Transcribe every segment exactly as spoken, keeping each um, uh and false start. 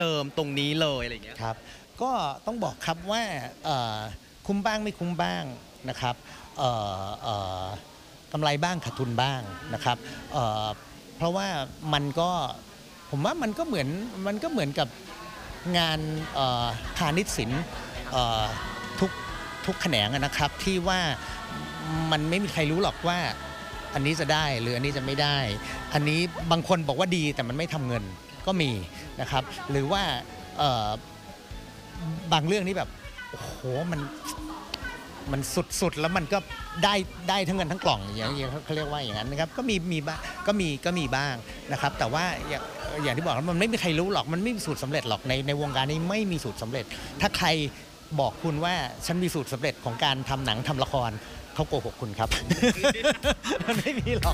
เติมตรงนี้เลยอะไรอย่างเงี้ยครับก็ต้องบอกครับว่าคุ้มบ้างไม่คุ้มบ้างนะครับกำไรบ้างขาดทุนบ้างนะครับเ, เพราะว่ามันก็ผมว่ามันก็เหมือนมันก็เหมือนกับงานพาณิชย์ศิลป์ทุกทุกแขนงนะครับที่ว่ามันไม่มีใครรู้หรอกว่าอันนี้จะได้หรืออันนี้จะไม่ได้อันนี้บางคนบอกว่าดีแต่มันไม่ทำเงินก็มีนะครับหรือว่าบางเรื่องนี้แบบโอ้โหมันมันสุดๆแล้วมันก็ได้ได้ทั้งเงินทั้งกล่องอย่างนี้เขาเรียกว่าอย่างนั้นนะครับก็มีมีบ้างก็มีก็มีบ้างนะครับแต่ว่าอย่างอย่างที่บอกมันไม่มีใครรู้หรอกมันไม่มีสูตรสำเร็จหรอกในในวงการนี้ไม่มีสูตรสำเร็จถ้าใครบอกคุณว่าฉันมีสูตรสำเร็จของการทำหนังทำละครเขาโกหกคุณครับ มันไม่มีหรอก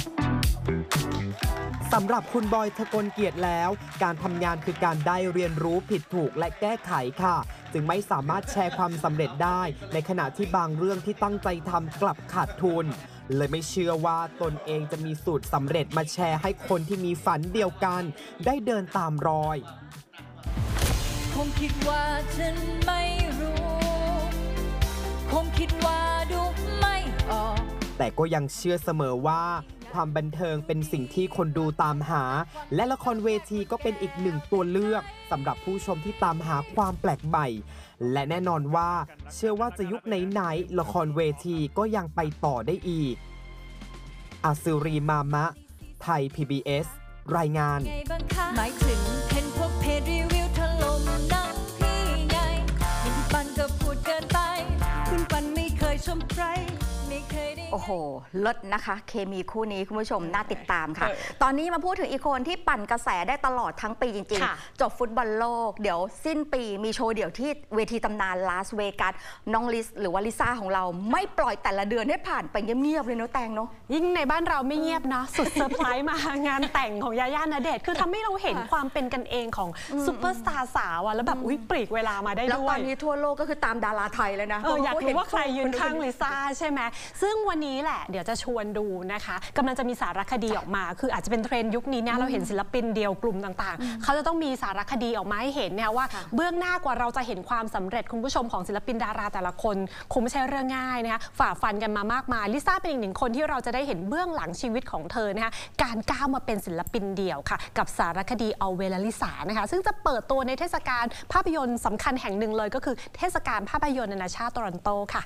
สำหรับคุณบอย ทกลเกียรติแล้วการทำงานคือการได้เรียนรู้ผิดถูกและแก้ไขค่ะจึงไม่สามารถแชร์ความสำเร็จได้ในขณะที่บางเรื่องที่ตั้งใจทำกลับขาดทุนเลยไม่เชื่อว่าตนเองจะมีสูตรสำเร็จมาแชร์ให้คนที่มีฝันเดียวกันได้เดินตามรอยคงคิดว่าฉันไม่รู้คงคิดว่าดูไม่ออกแต่ก็ยังเชื่อเสมอว่าความบันเทิงเป็นสิ่งที่คนดูตามหาและละครเวทีก็เป็นอีกหนึ่งตัวเลือกสำหรับผู้ชมที่ตามหาความแปลกใหม่และแน่นอนว่าเชื่อว่าจะยุคไหนๆละครเวทีก็ยังไปต่อได้อีกอาซิรีมามะไทย พี บี เอส รายงานหมายถึงเห็นพวกเพจรีวิวถล่มหนังพี่ไงอย่างที่ปันก็พูดเกินไปคุณปันไม่เคยชมใครโอ้โหเลิศนะคะเคมีคู่นี้คุณผู้ชมน่าติดตามค่ะตอนนี้มาพูดถึงอีกคนที่ปั่นกระแสได้ตลอดทั้งปีจริงๆจบฟุตบอลโลกเดี๋ยวสิ้นปีมีโชว์เดี่ยวที่เวทีตำนานลาสเวกัสน้องลิสหรือว่าลิซ่าของเราไม่ปล่อยแต่ละเดือนให้ผ่านไปเงียบๆเลยเนาะแตงเนาะยิ่งในบ้านเราไม่เงียบเนาะสุดเซอร์ไพรส์มางานแต่งของยาย่าณเดชน์คือทำให้เราเห็นความเป็นกันเองของซุปเปอร์สตาร์สาวอะแล้วแบบอุ้ยปลีกเวลามาได้ด้วยแล้วตอนนี้ทั่วโลกก็คือตามดาราไทยเลยนะอยากรู้ว่าใครยืนข้างลิซ่าใช่ไหมซึ่งวันนี้แหละเดี๋ยวจะชวนดูนะคะกำลังจะมีสารคดีออกมาคืออาจจะเป็นเทรนด์ยุคนี้เนี่ยเราเห็นศิลปินเดียวกลุ่มต่างๆเขาจะต้องมีสารคดีออกมาให้เห็นเนี่ยว่าเบื้องหน้ากว่าเราจะเห็นความสำเร็จคุณผู้ชมของศิลปินดาราแต่ละคนคงไม่ใช่เรื่องง่ายนะคะฝ่าฟันกันมามากมายลิซ่าเป็นอีกหนึ่งคนที่เราจะได้เห็นเบื้องหลังชีวิตของเธอนะคะการก้าวมาเป็นศิลปินเดี่ยวค่ะกับสารคดีเอาเวลาลิซ่านะคะซึ่งจะเปิดตัวในเทศกาลภาพยนตร์สำคัญแห่งหนึ่งเลยก็คือเทศกาลภาพยนตร์นานาชาติโตรอนโตค่ะ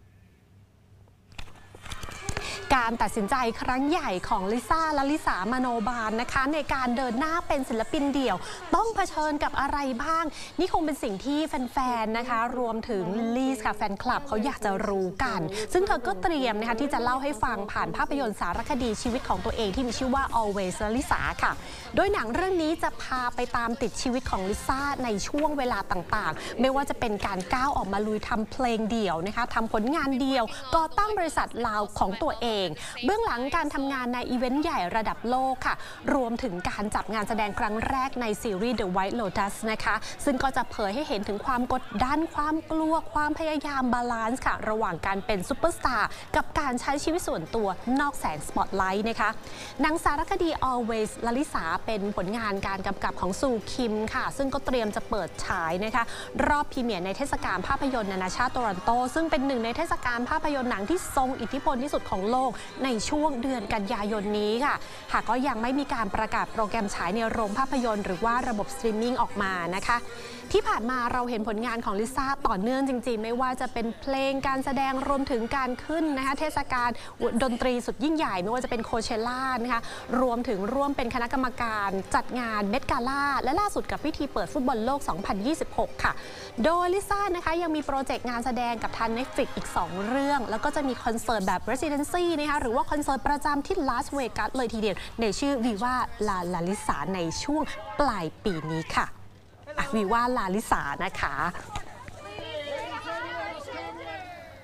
การตัดสินใจครั้งใหญ่ของลิซ่าและลิสามโนบาลนะคะในการเดินหน้าเป็นศิลปินเดี่ยวต้องเผชิญกับอะไรบ้างนี่คงเป็นสิ่งที่แฟนๆนะคะรวมถึงลิสค่ะแฟนคลับเขาอยากจะรู้กันซึ่งเธอก็เตรียมนะคะที่จะเล่าให้ฟังผ่านภาพยนตร์สารคดีชีวิตของตัวเองที่มีชื่อว่า Always ลิซ่าค่ะโดยหนังเรื่องนี้จะพาไปตามติดชีวิตของลิซ่าในช่วงเวลาต่างๆไม่ว่าจะเป็นการก้าวออกมาลุยทำเพลงเดี่ยวนะคะทำผลงานเดี่ยวก่อตั้งบริษัทลาวของตัวเองเบื้องหลังการทำงานในอีเวนต์ใหญ่ระดับโลกค่ะรวมถึงการจับงานแสดงครั้งแรกในซีรีส์ The White Lotus นะคะซึ่งก็จะเผยให้เห็นถึงความกดดันความกลัวความพยายามบาลานซ์ค่ะระหว่างการเป็นซุปเปอร์สตาร์กับการใช้ชีวิตส่วนตัวนอกแสงสปอตไลท์นะคะหนังสารคดี Always ลลิสาเป็นผลงานการกำกับของซูคิมค่ะซึ่งก็เตรียมจะเปิดฉายนะคะรอบพรีเมียร์ในเทศกาลภาพยนตร์นานาชาติโตรอนโตซึ่งเป็นหนึ่งในเทศกาลภาพยนตร์หนังที่ทรงอิทธิพลที่สุดของโลกในช่วงเดือนกันยายนนี้ค่ะหากก็ยังไม่มีการประกาศโปรแกรมฉายในโรงภาพยนตร์หรือว่าระบบสตรีมมิ่งออกมานะคะที่ผ่านมาเราเห็นผลงานของลิซ่าต่อเนื่องจริงๆไม่ว่าจะเป็นเพลงการแสดงรวมถึงการขึ้นนะคะเทศกาลดนตรีสุดยิ่งใหญ่ไม่ว่าจะเป็นโคเชล่านะคะรวมถึงร่วมเป็นคณะกรรมการจัดงานเมดกาล่าและล่าสุดกับพิธีเปิดฟุตบอลโลก สองพันยี่สิบหก ค่ะโดยลิซ่านะคะยังมีโปรเจกต์งานแสดงกับทาง Netflix อีกสองเรื่องแล้วก็จะมีคอนเสิร์ตแบบ Residency นะคะหรือว่าคอนเสิร์ตประจำที่ลาสเวกัสเลยทีเดียวในชื่อวีว่าลาลาลิสาในช่วงปลายปีนี้ค่ะวีว่าลาลิสานะคะ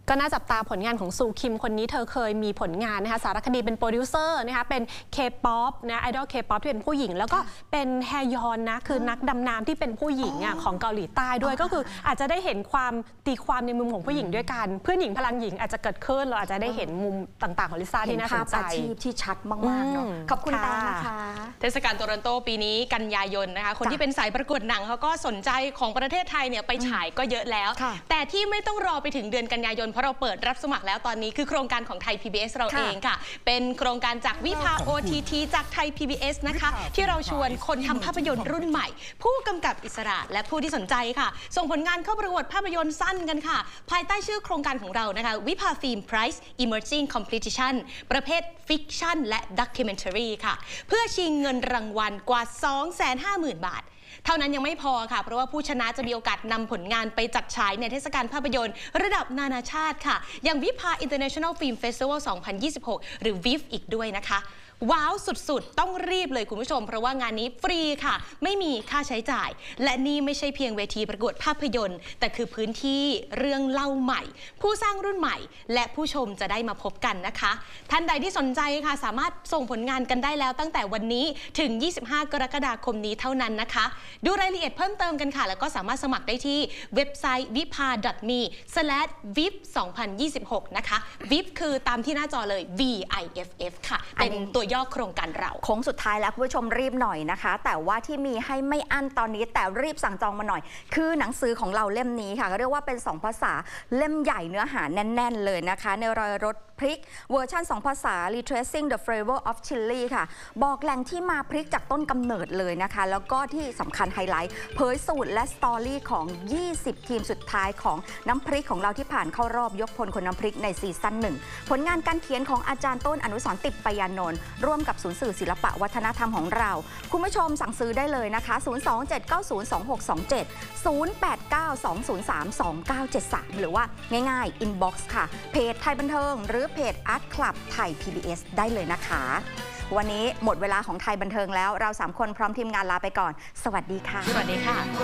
ก็น่าจับตาผลงานของซูคิมคนนี้เธอเคยมีผลงานนะคะสารคดีเป็นโปรดิวเซอร์นะคะเป็นเคป๊อปนะไอดอลเคป๊อปที่เป็นผู้หญิงแล้วก็เป็นแฮยอนนะคือนักดำน้ำที่เป็นผู้หญิงอ่ะของเกาหลีใต้ด้วยก็คืออาจจะได้เห็นความตีความในมุมของผู้หญิงด้วยกันเพื่อนหญิงพลังหญิงอาจจะเกิดขึ้นเราอาจจะได้เห็นมุมต่างๆของลิซ่าที่น่าสนใจเห็นภาพอาชีพที่ชัดมากๆเนาะขอบคุณแตงนะคะเทศกาลโตรอนโตปีนี้กันยายนนะคะคนที่เป็นสายประกวดหนังเขาก็สนใจของประเทศไทยเนี่ยไปฉายก็เยอะแล้วแต่ที่ไม่ต้องรอไปถึงเดือนกันยายนเพราะเราเปิดรับสมัครแล้วตอนนี้คือโครงการของไทย พี บี เอส เราเองค่ะเป็นโครงการจากวิภา โอ ที ที จากไทย พี บี เอส นะคะที่เราชวนคนทำภาพยนตร์รุ่นใหม่ผู้กำกับอิสระและผู้ที่สนใจค่ะส่งผลงานเข้าประกวดภาพยนตร์สั้นกันค่ะภายใต้ชื่อโครงการของเรานะคะวิภาฟิล์มไพรส์ Emerging Competition ประเภทฟิกชันและด็อกิเมนทารีค่ะเพื่อชิงเงินรางวัลกว่า สองแสนห้าหมื่น บาทเท่านั้นยังไม่พอค่ะเพราะว่าผู้ชนะจะมีโอกาสนำผลงานไปจัดฉายในเทศกาลภาพยนตร์ระดับนานาชาติค่ะอย่างวิภา International Film Festival สองพันยี่สิบหก หรือ วี ไอ เอฟ อีกด้วยนะคะว้าวสุดๆต้องรีบเลยคุณผู้ชมเพราะว่างานนี้ฟรีค่ะไม่มีค่าใช้จ่ายและนี่ไม่ใช่เพียงเวทีประกวดภาพยนตร์แต่คือพื้นที่เรื่องเล่าใหม่ผู้สร้างรุ่นใหม่และผู้ชมจะได้มาพบกันนะคะท่านใดที่สนใจค่ะสามารถส่งผลงานกันได้แล้วตั้งแต่วันนี้ถึงยี่สิบห้ากรกฎาคมนี้เท่านั้นนะคะดูรายละเอียดเพิ่มเติมกันค่ะแล้วก็สามารถสมัครได้ที่เว็บไซต์ วิภา ดอท มี สแลช วี ไอ พี สองพันยี่สิบหก นะคะ วี ไอ พี คือตามที่หน้าจอเลย วี ไอ เอฟ เอฟ ค่ะเป็นตัวย่อโครงการเราโค้งสุดท้ายแล้วคุณผู้ชมรีบหน่อยนะคะแต่ว่าที่มีให้ไม่อั้นตอนนี้แต่รีบสั่งจองมาหน่อยคือหนังสือของเราเล่มนี้ค่ะก็เรียกว่าเป็นสองภาษาเล่มใหญ่เนื้อหาแน่นๆเลยนะคะในรอยรถพริกเวอร์ชันสองภาษา Retracing the Flavor of Chili ค่ะบอกแหล่งที่มาพริกจากต้นกำเนิดเลยนะคะแล้วก็ที่สำคัญไฮไลท์เผยสูตรและสตอรี่ของยี่สิบทีมสุดท้ายของน้ำพริกของเราที่ผ่านเข้ารอบยกพลคนน้ำพริกในซีซั่นหนึ่งผลงานการเขียนของอาจารย์ต้นอนุสรณ์ติปปยานนท์ร่วมกับศูนย์สื่อศิลปะวัฒนธรรมของเราคุณผู้ชมสั่งซื้อได้เลยนะคะศูนย์ สอง เจ็ด เก้า ศูนย์ สอง หก สอง เจ็ด ศูนย์ แปด เก้า สอง ศูนย์ สาม สอง เก้า เจ็ด สามหรือว่าง่ายๆ inbox ค่ะเพจไทยบันเทิงหรือเพจ Art Club ไทย พี บี เอส ได้เลยนะคะวันนี้หมดเวลาของไทยบันเทิงแล้วเราสามคนพร้อมทีมงานลาไปก่อนสวัสดีค่ะสวัสดีค่ะ